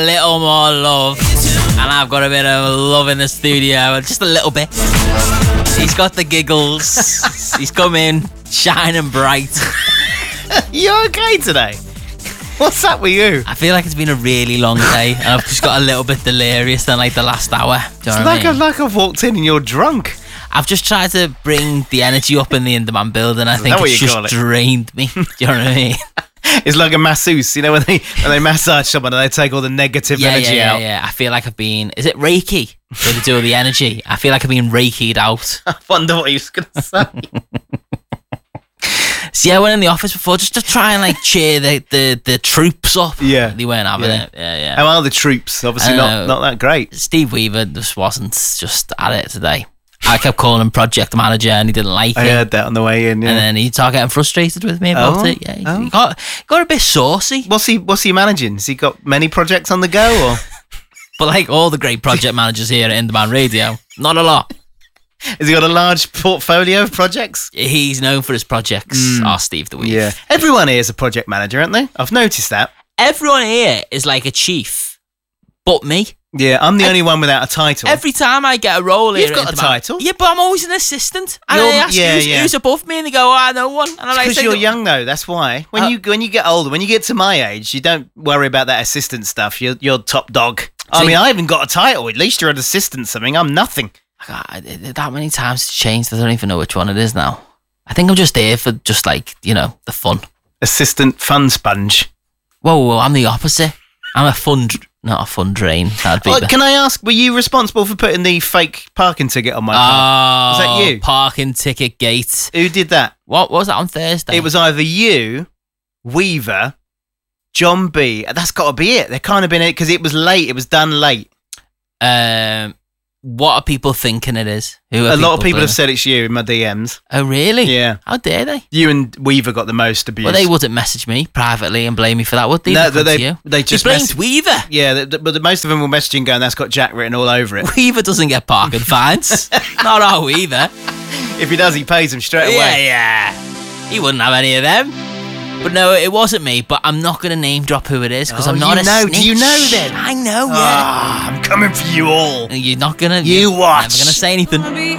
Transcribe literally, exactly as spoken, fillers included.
little more love, and I've got a bit of love in the studio, just a little bit. He's got the giggles. He's come in shining bright. You okay today? What's up with you? I feel like it's been a really long day, and I've just got a little bit delirious than like the last hour. Do you It's know what like, I mean? like I've walked in and you're drunk. I've just tried to bring the energy up in the Inderman building. I Is think that what it's you just call it? drained me. Do you know what I mean? It's like a masseuse, you know, when they when they massage someone and they take all the negative Yeah, energy yeah, yeah, out. yeah. I feel like I've been. Is it Reiki? Where they do all the energy? I feel like I've been Reiki'd out. I wonder what he was going to say. See, I went in the office before just to try and like cheer the, the, the troops up. Yeah. They weren't having Yeah. it. Yeah, yeah. How are the troops? Obviously I not, know. not that great. Steve Weaver just wasn't just at it today. I kept calling him project manager and he didn't like I it. heard that on the way in. Yeah. And then he started getting frustrated with me about Oh, it. Yeah, he, oh. he got got a bit saucy. What's he What's he managing? Has he got many projects on the go, or But like all the great project managers here at Inderman Radio, not a lot. has he got a large portfolio of projects? He's known for his projects. Oh, Steve the Weaver. Yeah, everyone here is a project manager, aren't they? I've noticed that. Everyone here is like a chief, but me. Yeah, I'm the only one without a title. Every time I get a role here, You've at got a Inderman- title. Yeah, but I'm always an assistant. And You're- I ask yeah, who's, yeah. who's above me, and they go, "Oh, I know one." And I'm like, Because say you're that- young though, that's why. When Uh, you when you get older, when you get to my age, you don't worry about that assistant stuff. You're you're top dog. I So mean, you- I haven't got a title. At least you're an assistant something. I'm nothing. God, that many times it's changed. I don't even know which one it is now. I think I'm just here for just like you know the fun. Assistant fun sponge. Whoa, whoa, I'm the opposite. I'm a fun, dr- not a fun drain. That'd be. Oh, the- can I ask, were you responsible for putting the fake parking ticket on my car? Oh, Was that you? Parking ticket gate. Who did that? What, what was that on Thursday? It was either you, Weaver, John B. That's got to be it. They're kind of been it because it was late. It was done late. Um, what are people thinking it is? Who are A lot of people blaming? have said it's you in my D Ms. Oh, really? Yeah. How dare they? You and Weaver got the most abuse. Well, they wouldn't message me privately and blame me for that, would they? No, They come they- to you. they just blamed mess- Weaver. Yeah, th- th- but the, most of them were messaging going, that's got Jack written all over it. Weaver doesn't get parking fines. Not our Weaver. If he does, he pays them straight Yeah, away. yeah. He wouldn't have any of them. But no, it wasn't me. But I'm not going to name drop who it is because Oh, I'm not you a know. snitch. Do you know then? I know, yeah. Ah, I'm coming for you all. And you're not going to... You you're watch. never going to say anything.